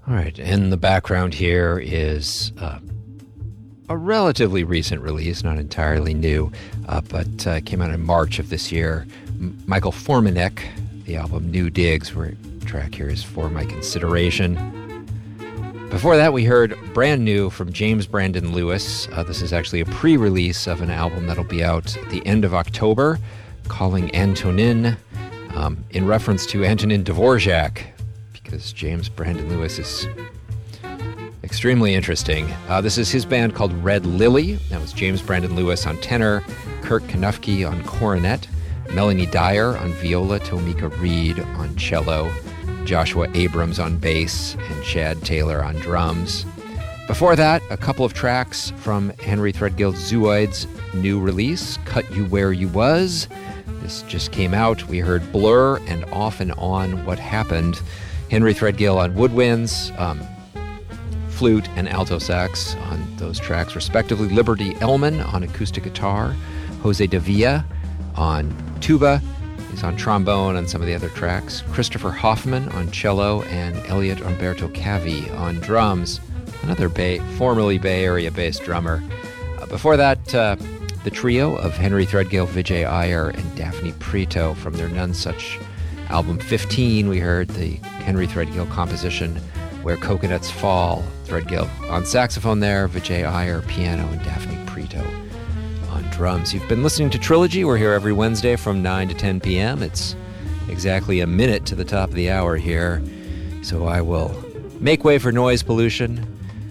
All right, in the background here is a relatively recent release, not entirely new, but came out in March of this year. Michael Formanek, the album New Digs, where the track here is For My Consideration. Before that, we heard brand new from James Brandon Lewis. This is actually a pre-release of an album that'll be out at the end of October, Calling Antonin, in reference to Antonin Dvorak, because James Brandon Lewis is extremely interesting. This is his band called Red Lily. That was James Brandon Lewis on tenor, Kurt Kanufke on cornet, Melanie Dyer on viola, Tomika Reed on cello, Joshua Abrams on bass, and Chad Taylor on drums. Before that, a couple of tracks from Henry Threadgill's Zooids' new release, Cut You Where You Was. This just came out. We heard Blur and Off and On What Happened. Henry Threadgill on woodwinds, flute, and alto sax on those tracks, respectively. Liberty Ellman on acoustic guitar, Jose de Villa on tuba. He's on trombone on some of the other tracks. Christopher Hoffman on cello, and Elliot Umberto Cavi on drums, another formerly Bay Area-based drummer. Before that, the trio of Henry Threadgill, Vijay Iyer, and Daphne Prieto from their None Such album 15. We heard the Henry Threadgill composition Where Coconuts Fall. Threadgill on saxophone there, Vijay Iyer piano, and Daphne Prieto on drums. You've been listening to Trilogy. We're here every Wednesday from 9 to 10 p.m. It's exactly a minute to the top of the hour here, so I will make way for noise pollution.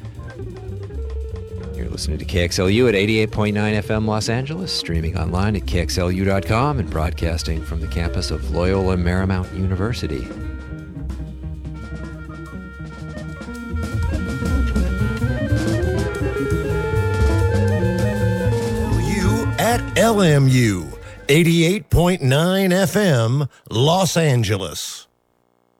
You're listening to KXLU at 88.9 FM Los Angeles, streaming online at KXLU.com, and broadcasting from the campus of Loyola Marymount University. At LMU, 88.9 FM, Los Angeles.